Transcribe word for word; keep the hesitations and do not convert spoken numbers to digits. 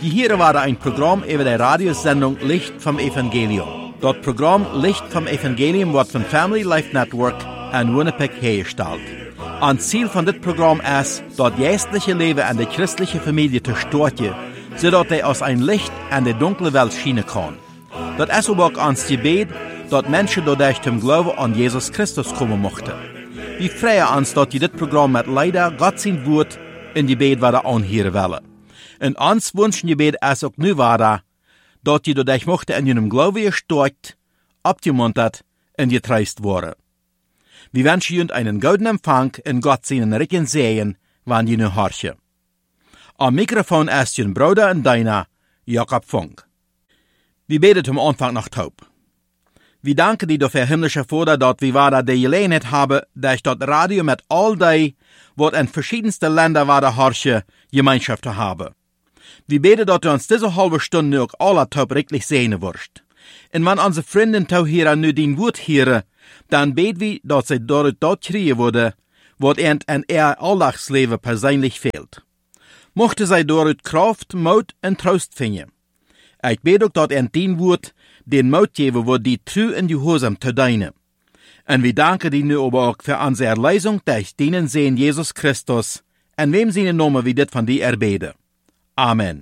Hier war ein Programm über die Radiosendung Licht vom Evangelium. Das Programm Licht vom Evangelium wird von Family Life Network in Winnipeg hergestellt. Ein Ziel von dit Programm ist, das geistliche Leben an der christlichen Familie zu stärken, sodass er aus ein Licht an der dunkle Welt schienen kann. Das ist aber auch ans Gebet, dass Menschen dadurch zum Glauben an Jesus Christus kommen mochten. Wir freuen uns, dass die dit Programm mit leider Gott sein Wort in Gebet wieder anhören wollen. Und uns wünschen Gebet ist auch nu weiter, dass die dadurch mochten in ihrem Glauben gestärkt, abgemuntert und getröstet worden. Wir wünschen Ihnen einen guten Empfang in Gott seinen Rücken sehen, wann Sie nu horchen. Am Mikrofon ist Ihr Bruder und Deiner, Jakob Funk. Wir beten zum Anfang noch taub. Wir danken dir dafür, himmlischer Vater, dass wir weiter die Gelegenheit haben, dass das Radio mit all die, was in verschiedensten Ländern weiter horchen, Gemeinschaft zu haben. Wir beten, dass du uns diese halbe Stunde auch alle taub richtig sehen wirst. Und wenn unsere Freunde tau hier nu dein Wort hören, dann beten wir, dass sie dort dort kriegen würde, was ihnen in ihr Alltagsleben persönlich fehlt. Mochte sie dort Kraft, Mut und Trost finden. Ich bete auch, dass ihnen dein Wort den Mut geben wird, die treu in die Gehorsam zu dienen. Und wir danken dir nu aber auch für unsere Erlösung durch deinen Sehen Jesus Christus, in wem seine Namen wir dit von dir erbeten. Amen.